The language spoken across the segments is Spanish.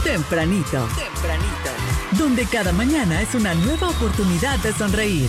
Tempranito. Tempranito. Donde cada mañana es una nueva oportunidad de sonreír.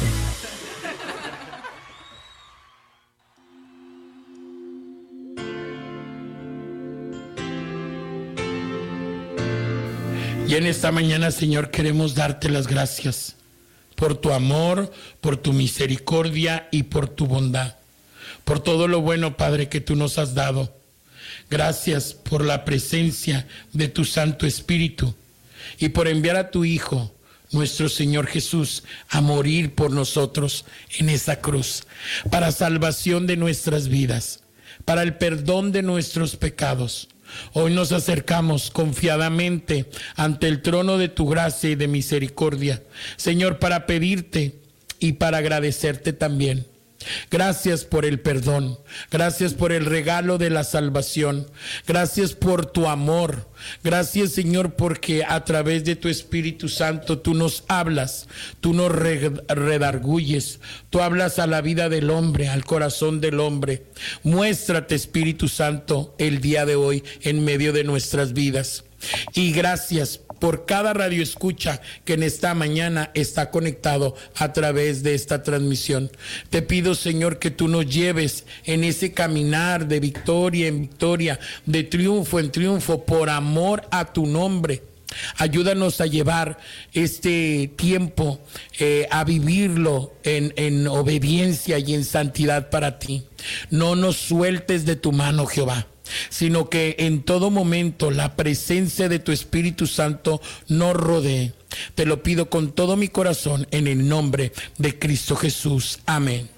Y en esta mañana, Señor, queremos darte las gracias por tu amor, por tu misericordia y por tu bondad. Por todo lo bueno, Padre, que tú nos has dado. Gracias por la presencia de tu Santo Espíritu y por enviar a tu Hijo, nuestro Señor Jesús, a morir por nosotros en esa cruz, para salvación de nuestras vidas, para el perdón de nuestros pecados. Hoy nos acercamos confiadamente ante el trono de tu gracia y de misericordia, Señor, para pedirte y para agradecerte también. Gracias por el perdón, gracias por el regalo de la salvación, gracias por tu amor, gracias, Señor, porque a través de tu Espíritu Santo tú nos hablas, tú nos redarguyes, tú hablas a la vida del hombre, al corazón del hombre. Muéstrate, Espíritu Santo, el día de hoy en medio de nuestras vidas. Y gracias por cada radioescucha que en esta mañana está conectado a través de esta transmisión. Te pido, Señor, que tú nos lleves en ese caminar de victoria en victoria, de triunfo en triunfo, por amor a tu nombre. Ayúdanos a llevar este tiempo, a vivirlo en obediencia y en santidad para ti. No nos sueltes de tu mano, Jehová, sino que en todo momento la presencia de tu Espíritu Santo nos rodee. Te lo pido con todo mi corazón en el nombre de Cristo Jesús. Amén.